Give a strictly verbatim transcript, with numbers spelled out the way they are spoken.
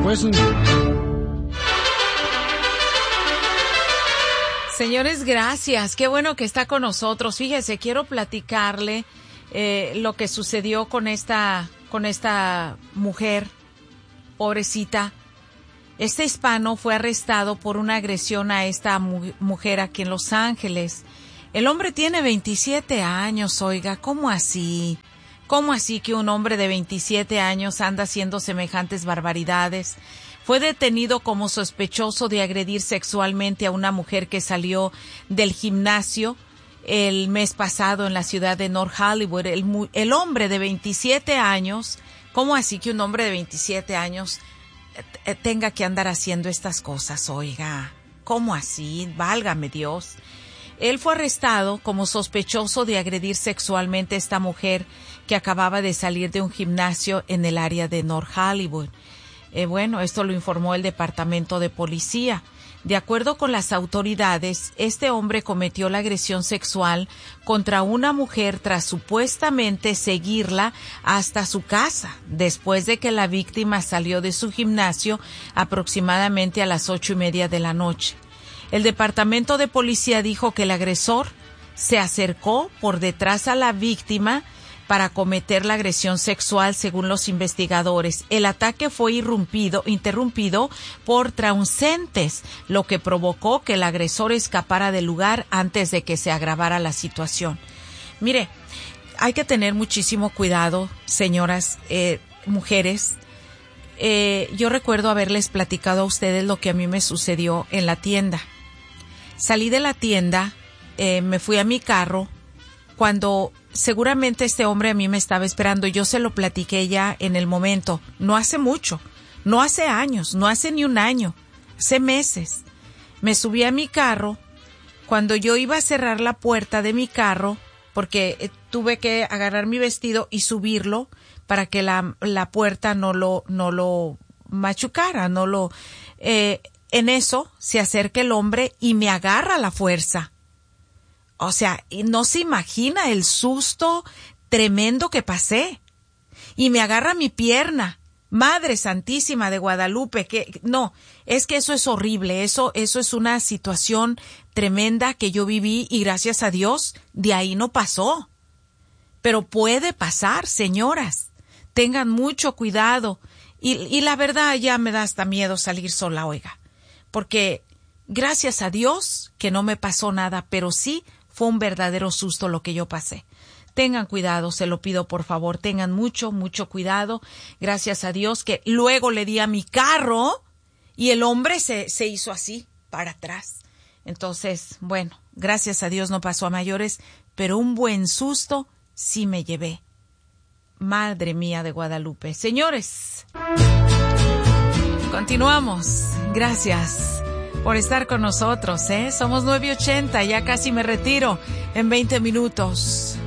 Pues... Señores, gracias. Qué bueno que está con nosotros. Fíjese, quiero platicarle eh, lo que sucedió con esta, con esta mujer, pobrecita. Este hispano fue arrestado por una agresión a esta mu- mujer aquí en Los Ángeles. El hombre tiene veintisiete años, oiga, ¿cómo así? ¿Cómo así que un hombre de veintisiete años anda haciendo semejantes barbaridades? Fue detenido como sospechoso de agredir sexualmente a una mujer que salió del gimnasio el mes pasado en la ciudad de North Hollywood. El, el hombre de veintisiete años, ¿cómo así que un hombre de veintisiete años tenga que andar haciendo estas cosas? Oiga, ¿cómo así? Válgame Dios. Él fue arrestado como sospechoso de agredir sexualmente a esta mujer que acababa de salir de un gimnasio en el área de North Hollywood. Eh, bueno, esto lo informó el Departamento de Policía. De acuerdo con las autoridades, este hombre cometió la agresión sexual contra una mujer tras supuestamente seguirla hasta su casa, después de que la víctima salió de su gimnasio aproximadamente a las ocho y media de la noche. El Departamento de Policía dijo que el agresor se acercó por detrás a la víctima para cometer la agresión sexual, según los investigadores. El ataque fue irrumpido, interrumpido por transeúntes, lo que provocó que el agresor escapara del lugar antes de que se agravara la situación. Mire, hay que tener muchísimo cuidado, señoras, eh, mujeres. Eh, yo recuerdo haberles platicado a ustedes lo que a mí me sucedió en la tienda. Salí de la tienda, eh, me fui a mi carro, cuando seguramente este hombre a mí me estaba esperando. Yo se lo platiqué ya en el momento, no hace mucho, no hace años, no hace ni un año, hace meses. Me subí a mi carro, cuando yo iba a cerrar la puerta de mi carro, porque eh, tuve que agarrar mi vestido y subirlo para que la, la puerta no lo, no lo machucara, no lo... Eh, en eso se acerca el hombre y me agarra a la fuerza. O sea, no se imagina el susto tremendo que pasé. Y me agarra mi pierna. Madre Santísima de Guadalupe, que no, es que eso es horrible. Eso, eso es una situación tremenda que yo viví y gracias a Dios de ahí no pasó. Pero puede pasar, señoras. Tengan mucho cuidado. Y, y la verdad ya me da hasta miedo salir sola, oiga. Porque gracias a Dios que no me pasó nada, pero sí fue un verdadero susto lo que yo pasé. Tengan cuidado, se lo pido por favor, tengan mucho, mucho cuidado. Gracias a Dios que luego le di a mi carro y el hombre se, se hizo así, para atrás. Entonces, bueno, gracias a Dios no pasó a mayores, pero un buen susto sí me llevé. Madre mía de Guadalupe. Señores, continuamos. Gracias por estar con nosotros, ¿eh? Somos nueve ochenta, ya casi me retiro en veinte minutos.